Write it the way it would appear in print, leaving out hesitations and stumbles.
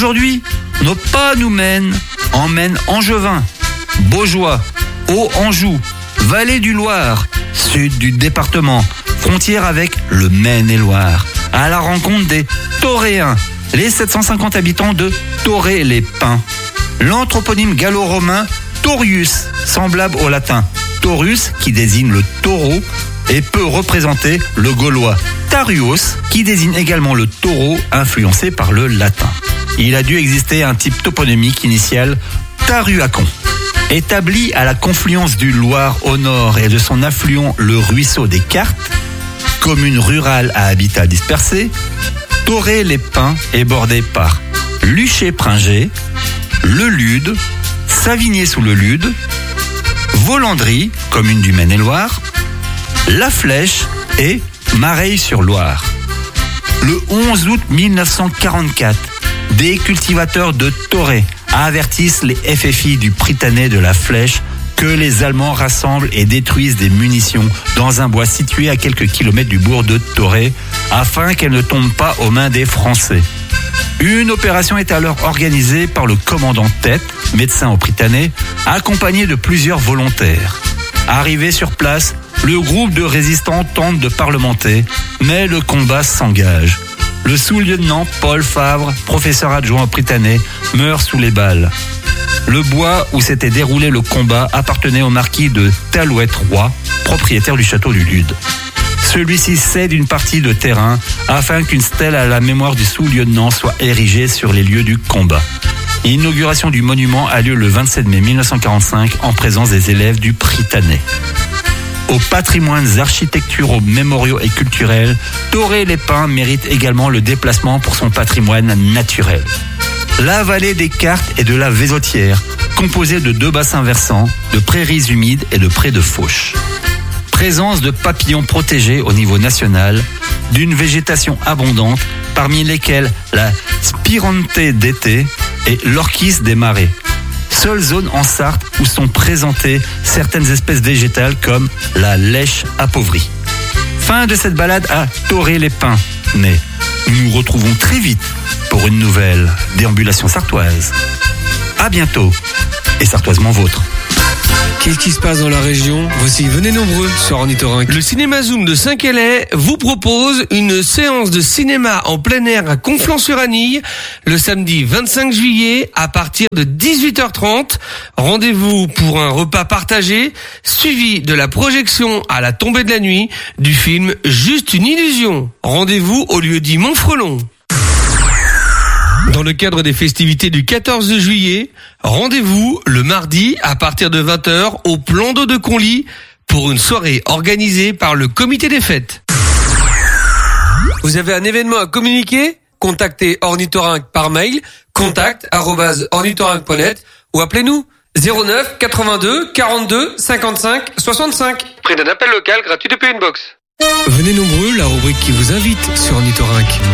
Aujourd'hui, nos pas nous emmènent Angevin, Baugeois, Haut-Anjou, vallée du Loir, sud du département, frontière avec le Maine-et-Loire, à la rencontre des Tauréens, les 750 habitants de Toré-les-Pins. L'anthroponyme gallo-romain Taurius, semblable au latin Taurus, qui désigne le taureau, et peut représenter le gaulois Tarius, qui désigne également le taureau, influencé par le latin. Il a dû exister un type toponymique initial Taruacon. Établi à la confluence du Loir au nord et de son affluent le ruisseau des Cartes, commune rurale à habitat dispersé, Toré-les-Pins est bordé par Luché-Pringé, Le Lude, Savigné-sous-le-Lude, Volandry, commune du Maine-et-Loire, La Flèche et Mareil-sur-Loire. Le 11 août 1944, des cultivateurs de Toré avertissent les FFI du Prytanée de La Flèche que les Allemands rassemblent et détruisent des munitions dans un bois situé à quelques kilomètres du bourg de Toré afin qu'elles ne tombent pas aux mains des Français. Une opération est alors organisée par le commandant Tête, médecin au Prytanée, accompagné de plusieurs volontaires. Arrivé sur place, le groupe de résistants tente de parlementer, mais le combat s'engage. Le sous-lieutenant Paul Favre, professeur adjoint au Prytanée, meurt sous les balles. Le bois où s'était déroulé le combat appartenait au marquis de Talouet-Roy, propriétaire du château du Lude. Celui-ci cède une partie de terrain afin qu'une stèle à la mémoire du sous-lieutenant soit érigée sur les lieux du combat. L'inauguration du monument a lieu le 27 mai 1945 en présence des élèves du Prytanée. Aux patrimoines architecturaux, mémoriaux et culturels, Toré-les-Pins mérite également le déplacement pour son patrimoine naturel. La vallée des Cartes et de la Vézotière, composée de 2 bassins versants, de prairies humides et de prés de fauche. Présence de papillons protégés au niveau national, d'une végétation abondante, parmi lesquels la Spirante d'été et l'orchis des marais. Seule zone en Sarthe où sont présentées certaines espèces végétales comme la lèche appauvrie. Fin de cette balade à Toré-les-Pins, mais nous nous retrouvons très vite pour une nouvelle déambulation sartoise. À bientôt, et sartoisement vôtre. Qu'est-ce qui se passe dans la région? Voici Venez nombreux sur Ornithorynque. Le cinéma Zoom de Saint-Calais vous propose une séance de cinéma en plein air à Conflans-sur-Anille le samedi 25 juillet à partir de 18h30. Rendez-vous pour un repas partagé suivi de la projection à la tombée de la nuit du film Juste une illusion. Rendez-vous au lieu-dit Montfrelon. Dans le cadre des festivités du 14 juillet, rendez-vous le mardi à partir de 20h au Plan d'eau de Conly pour une soirée organisée par le comité des fêtes. Vous avez un événement à communiquer? Contactez Ornithorynque par mail contact@ornithorynque.net ou appelez-nous 09 82 42 55 65. Prix d'un appel local gratuit depuis une box. Venez nombreux, la rubrique qui vous invite sur Ornithorynque.